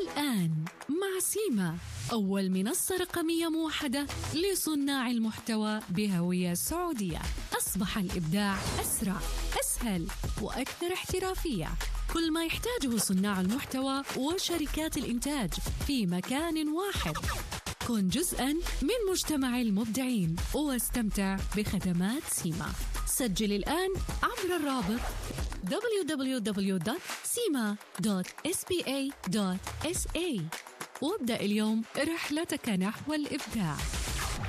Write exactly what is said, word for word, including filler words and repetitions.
الآن مع سيما، أول منصة رقمية موحدة لصناع المحتوى بهوية سعودية. أصبح الإبداع أسرع، أسهل وأكثر احترافية. كل ما يحتاجه صناع المحتوى وشركات الإنتاج في مكان واحد. كن جزءاً من مجتمع المبدعين واستمتع بخدمات سيما. سجل الآن عبر الرابط دبليو دبليو دبليو دوت سيما دوت إس بي إيه دوت إس إيه وابدأ اليوم رحلتك نحو الإبداع.